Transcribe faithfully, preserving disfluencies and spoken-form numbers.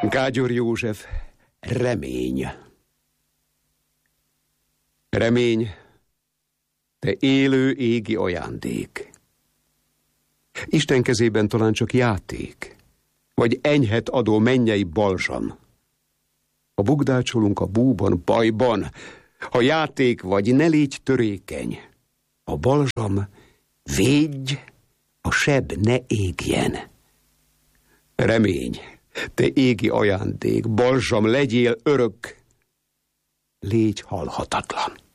Gágyor József, remény. Remény, te élő égi ajándék. Isten kezében talán csak játék, vagy enyhet adó mennyei balzsam. Ha bugdácsolunk a búban, bajban, ha játék vagy, ne légy törékeny. A balzsam, védj, a seb ne égjen. Remény, te égi ajándék, balzsam, legyél örök, légy halhatatlan.